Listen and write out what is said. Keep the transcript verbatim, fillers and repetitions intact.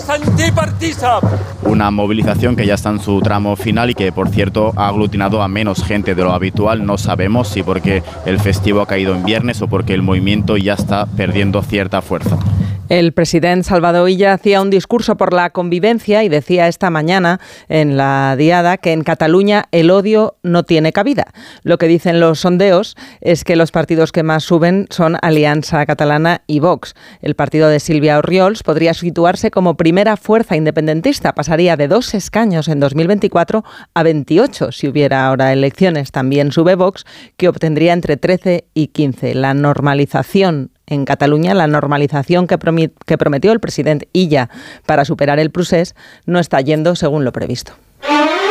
Una movilización que ya está en su tramo final y que, por cierto, ha aglutinado a menos gente de lo habitual. No sabemos si porque el festivo ha caído en viernes o porque el movimiento ya está perdiendo cierta fuerza. El presidente Salvador Illa hacía un discurso por la convivencia y decía esta mañana en la diada que en Cataluña el odio no tiene cabida. Lo que dicen los sondeos es que los partidos que más suben son Alianza Catalana y Vox. El partido de Sílvia Orriols podría situarse como primera fuerza independentista. Pasaría de dos escaños en dos mil veinticuatro a veintiocho si hubiera ahora elecciones. También sube Vox, que obtendría entre trece y quince. La normalización en Cataluña, la normalización que prometió el presidente Illa para superar el procés, no está yendo según lo previsto.